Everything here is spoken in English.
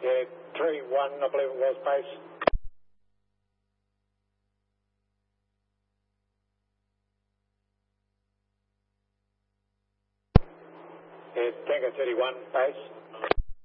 Yeah, 3-1, I believe it was, base. Yeah, Tango 31, base.